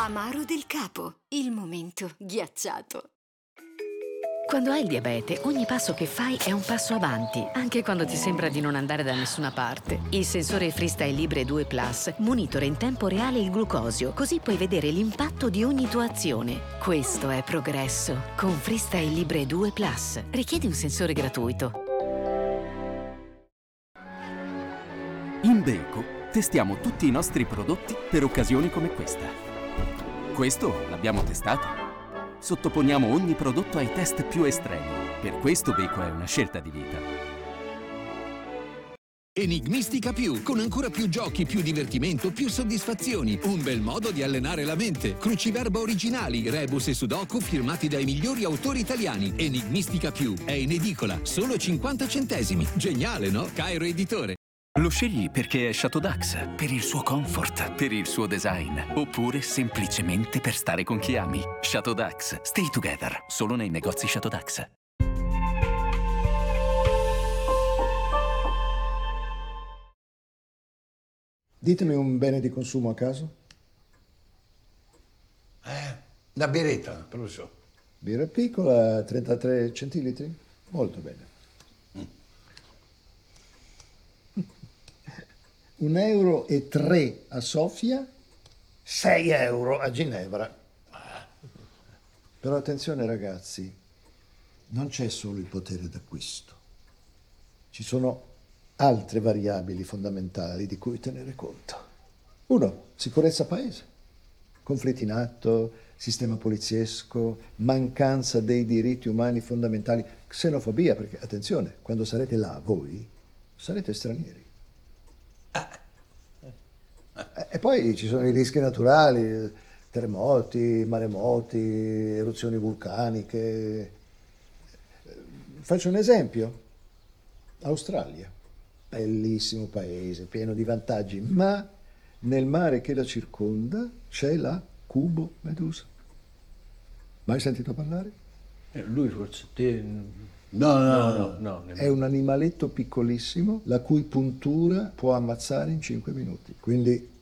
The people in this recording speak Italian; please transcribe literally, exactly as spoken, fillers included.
Amaro del capo, il momento ghiacciato. Quando hai il diabete, ogni passo che fai è un passo avanti, anche quando ti sembra di non andare da nessuna parte. Il sensore Freestyle Libre due Plus monitora in tempo reale il glucosio, così puoi vedere l'impatto di ogni tua azione. Questo è progresso. Con Freestyle Libre due Plus. Richiedi un sensore gratuito. In Beko testiamo tutti i nostri prodotti per occasioni come questa. Questo l'abbiamo testato. Sottoponiamo ogni prodotto ai test più estremi. Per questo Beko è una scelta di vita. Enigmistica più, con ancora più giochi, più divertimento, più soddisfazioni. Un bel modo di allenare la mente. Cruciverba originali, rebus e sudoku firmati dai migliori autori italiani. Enigmistica più è in edicola, solo cinquanta centesimi. Geniale, no? Cairo Editore. Lo scegli perché è Chateau Dax, per il suo comfort, per il suo design, oppure semplicemente per stare con chi ami. Chateau Dax, stay together, solo nei negozi Chateau Dax. Ditemi un bene di consumo a caso. Eh, la biretta, professore. Birra piccola, trentatré centilitri? Molto bene. Un euro e tre a Sofia, sei euro a Ginevra. Però attenzione ragazzi, non c'è solo il potere d'acquisto. Ci sono altre variabili fondamentali di cui tenere conto. Uno, sicurezza paese. Conflitti in atto, sistema poliziesco, mancanza dei diritti umani fondamentali, xenofobia, perché attenzione, quando sarete là voi, sarete stranieri. E poi ci sono i rischi naturali, terremoti, maremoti, eruzioni vulcaniche. Faccio un esempio. Australia, bellissimo paese, pieno di vantaggi, ma nel mare che la circonda c'è la cubo medusa. Mai sentito parlare? Eh, lui forse te... No, no, no, no. È un animaletto piccolissimo la cui puntura può ammazzare in cinque minuti. Quindi